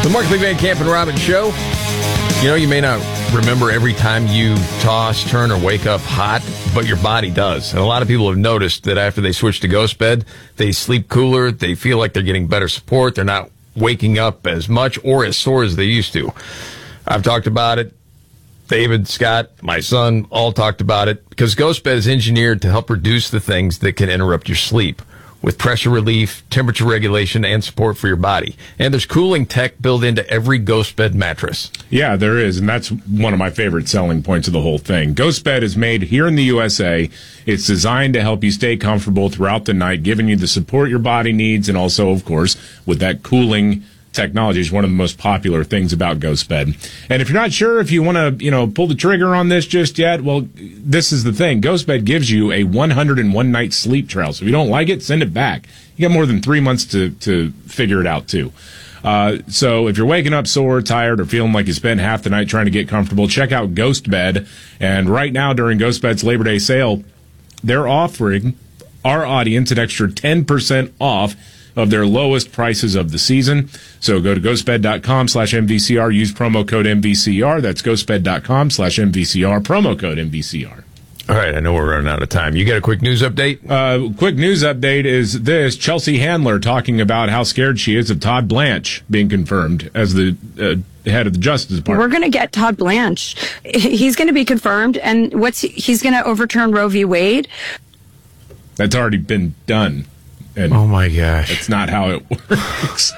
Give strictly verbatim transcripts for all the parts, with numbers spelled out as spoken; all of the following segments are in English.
The Markley, Van Camp and Robbins Show. You know, you may not remember every time you toss, turn, or wake up hot, but your body does. And a lot of people have noticed that after they switch to Ghost Bed, they sleep cooler, they feel like they're getting better support, they're not waking up as much or as sore as they used to. I've talked about it. David, Scott, my son, all talked about it, because Ghost Bed is engineered to help reduce the things that can interrupt your sleep, with pressure relief, temperature regulation, and support for your body. And there's cooling tech built into every Ghost Bed mattress. Yeah, there is, and that's one of my favorite selling points of the whole thing. Ghost Bed is made here in the U S A. It's designed to help you stay comfortable throughout the night, giving you the support your body needs, and also, of course, with that cooling technology is one of the most popular things about Ghost Bed. And if you're not sure if you want to, you know, pull the trigger on this just yet, well, this is the thing. Ghost Bed gives you a one hundred one night sleep trial. So if you don't like it, send it back. You got more than three months to, to figure it out, too. Uh, so if you're waking up sore, tired, or feeling like you spent half the night trying to get comfortable, check out Ghost Bed. And right now, during Ghost Bed's Labor Day sale, they're offering our audience an extra ten percent off of their lowest prices of the season. So go to ghostbed.com slash MVCR, use promo code M V C R. That's ghostbed.com slash MVCR, promo code M V C R. All right, I know we're running out of time. You got a quick news update? Uh, quick news update is this. Chelsea Handler talking about how scared she is of Todd Blanche being confirmed as the uh, head of the Justice Department. We're going to get Todd Blanche. He's going to be confirmed, and what's he, he's going to overturn Roe v. Wade. That's already been done. And oh, my gosh. That's not how it works.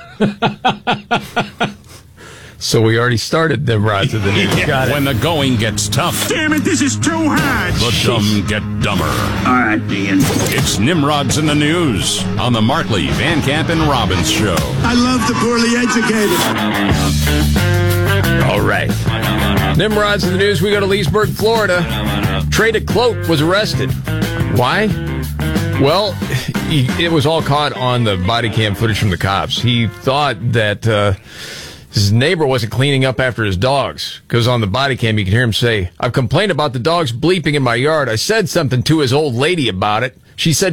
So we already started them rods of the news. Yeah. Got it. When the going gets tough. Damn it, this is too hard. The dumb get dumber. All right, Dean. It's Nimrods in the News on the Markley, Van Camp, and Robbins Show. I love the poorly educated. All right. Nimrods in the News. We go to Leesburg, Florida. Trey DeCloak was arrested. Why? Well, he, it was all caught on the body cam footage from the cops. He thought that uh, his neighbor wasn't cleaning up after his dogs, because on the body cam you can hear him say, "I've complained about the dogs bleeping in my yard. I said something to his old lady about it. She said